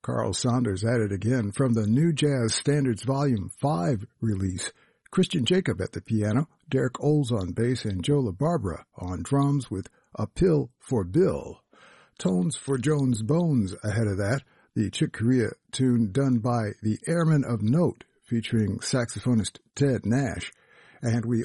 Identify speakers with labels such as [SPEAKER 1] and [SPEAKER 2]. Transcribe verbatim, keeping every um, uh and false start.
[SPEAKER 1] Carl Saunders at it again from the New Jazz Standards Volume five release. Christian Jacob at the piano, Derek Oles on bass, and Joe LaBarbera on drums with A Pill for Bill. Tones for Jones Bones ahead of that, the Chick Corea tune done by the Airmen of Note featuring saxophonist Ted Nash. And we